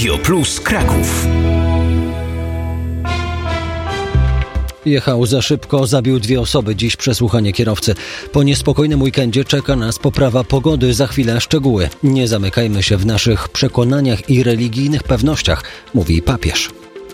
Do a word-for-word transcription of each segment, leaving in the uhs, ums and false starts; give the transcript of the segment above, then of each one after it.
Radio Plus Kraków. Jechał za szybko, zabił dwie osoby. Dziś przesłuchanie kierowcy. Po niespokojnym weekendzie czeka nas poprawa pogody. Za chwilę szczegóły. Nie zamykajmy się w naszych przekonaniach i religijnych pewnościach, mówi papież.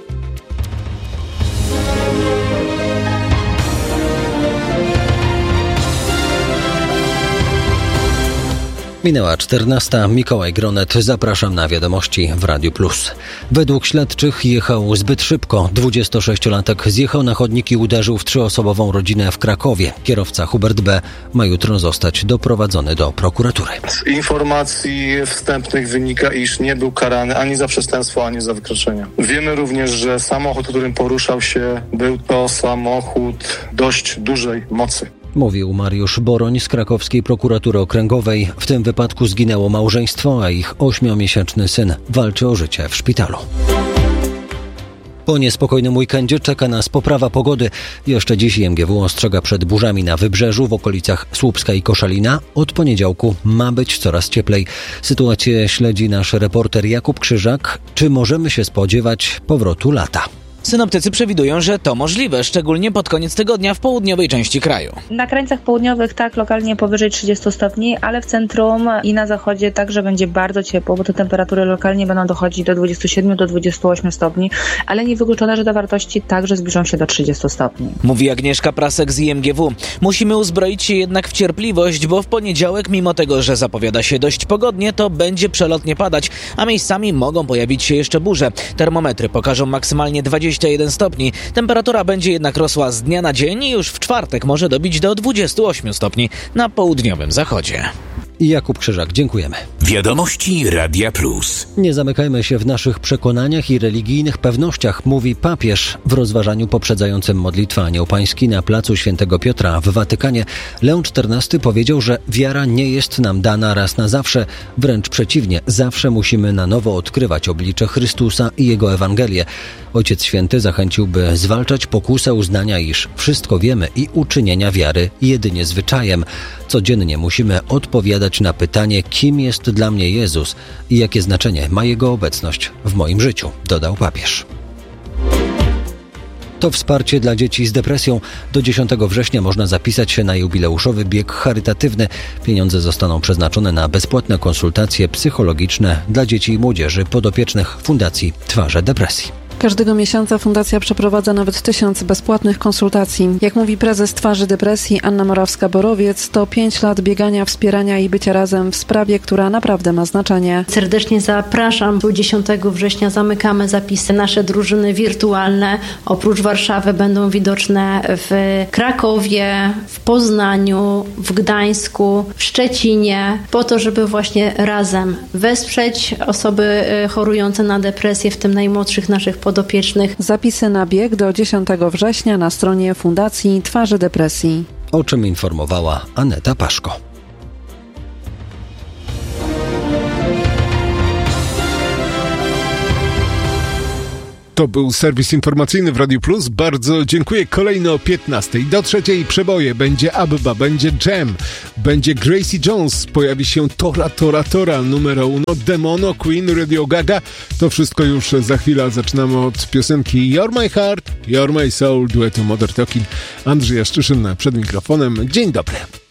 Minęła czternasta. Mikołaj Gronet. Zapraszam na wiadomości w Radiu Plus. Według śledczych jechał zbyt szybko. dwudziestosześciolatek zjechał na chodnik i uderzył w trzyosobową rodzinę w Krakowie. Kierowca Hubert B. ma jutro zostać doprowadzony do prokuratury. Z informacji wstępnych wynika, iż nie był karany ani za przestępstwo, ani za wykroczenie. Wiemy również, że samochód, którym poruszał się, był to samochód dość dużej mocy. Mówił Mariusz Boroń z krakowskiej prokuratury okręgowej. W tym wypadku zginęło małżeństwo, a ich ośmiomiesięczny syn walczy o życie w szpitalu. Po niespokojnym weekendzie czeka nas poprawa pogody. Jeszcze dziś I M G W ostrzega przed burzami na wybrzeżu w okolicach Słupska i Koszalina. Od poniedziałku ma być coraz cieplej. Sytuację śledzi nasz reporter Jakub Krzyżak. Czy możemy się spodziewać powrotu lata? Synoptycy przewidują, że to możliwe, szczególnie pod koniec tygodnia w południowej części kraju. Na krańcach południowych tak, lokalnie powyżej trzydziestu stopni, ale w centrum i na zachodzie także będzie bardzo ciepło, bo te temperatury lokalnie będą dochodzić do dwudziestu siedmiu do dwudziestu ośmiu stopni, ale niewykluczone, że te wartości także zbliżą się do trzydziestu stopni. Mówi Agnieszka Prasek z I M G W. Musimy uzbroić się jednak w cierpliwość, bo w poniedziałek, mimo tego, że zapowiada się dość pogodnie, to będzie przelotnie padać, a miejscami mogą pojawić się jeszcze burze. Termometry pokażą maksymalnie dwadzieścia jeden stopni. Temperatura będzie jednak rosła z dnia na dzień i już w czwartek może dobić do dwudziestu ośmiu stopni na południowym zachodzie. I Jakub Krzyżak, dziękujemy. Wiadomości Radia Plus. Nie zamykajmy się w naszych przekonaniach i religijnych pewnościach, mówi papież w rozważaniu poprzedzającym modlitwę Anioł Pański na placu Świętego Piotra w Watykanie. Leon czternasty powiedział, że wiara nie jest nam dana raz na zawsze, wręcz przeciwnie, zawsze musimy na nowo odkrywać oblicze Chrystusa i Jego Ewangelię. Ojciec Święty zachęcił, by zwalczać pokusę uznania, iż wszystko wiemy i uczynienia wiary jedynie zwyczajem. Codziennie musimy odpowiadać na pytanie, kim jest dla mnie Jezus i jakie znaczenie ma Jego obecność w moim życiu, dodał papież. To wsparcie dla dzieci z depresją. Do dziesiątego września można zapisać się na jubileuszowy bieg charytatywny. Pieniądze zostaną przeznaczone na bezpłatne konsultacje psychologiczne dla dzieci i młodzieży podopiecznych Fundacji Twarze Depresji. Każdego miesiąca fundacja przeprowadza nawet tysiąc bezpłatnych konsultacji. Jak mówi prezes Twarzy Depresji Anna Morawska-Borowiec, to pięć lat biegania, wspierania i bycia razem w sprawie, która naprawdę ma znaczenie. Serdecznie zapraszam. dziesiątego września zamykamy zapisy. Nasze drużyny wirtualne oprócz Warszawy będą widoczne w Krakowie, w Poznaniu, w Gdańsku, w Szczecinie, po to, żeby właśnie razem wesprzeć osoby chorujące na depresję, w tym najmłodszych naszych podopiecznych. Zapisy na bieg do dziesiątego września na stronie Fundacji Twarzy Depresji. O czym informowała Aneta Paszko. To był serwis informacyjny w Radiu Plus. Bardzo dziękuję. Kolejno o piętnastej. Do trzeciej przeboje. Będzie Abba, będzie Jam, będzie Gracie Jones, pojawi się Tora, Tora, Tora, numero uno, Demono, Queen, Radio Gaga. To wszystko już za chwilę. Zaczynamy od piosenki You're My Heart, You're My Soul, duetu Mother Talking. Andrzej Jaszczyszyn przed mikrofonem. Dzień dobry.